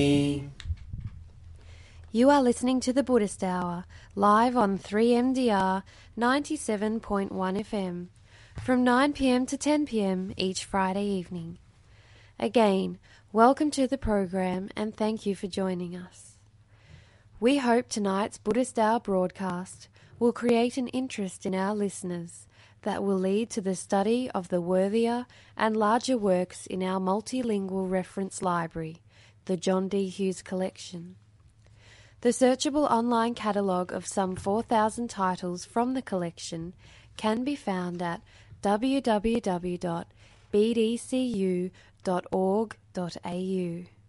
You are listening to the Buddhist Hour, live on 3MDR 97.1 FM, from 9 p.m. to 10 p.m. each Friday evening. Again, welcome to the program and thank you for joining us. We hope tonight's Buddhist Hour broadcast will create an interest in our listeners that will lead to the study of the worthier and larger works in our multilingual reference library, the John D. Hughes Collection. The searchable online catalogue of some 4,000 titles from the collection can be found at www.bdcu.org.au.